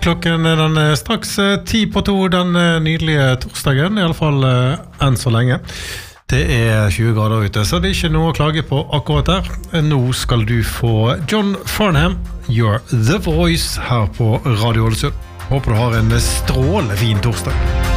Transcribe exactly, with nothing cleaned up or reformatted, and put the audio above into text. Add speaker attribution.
Speaker 1: Klokken er den straks ti på to den nydelige torsdagen, I alle fall enn så lenge. Det er tjue grader ute, så det er ikke noe å klage på akkurat der. Nå skal du få John Farnham, You're the Voice, her på Radio Ålesund. Håper du har en strålende fin torsdag.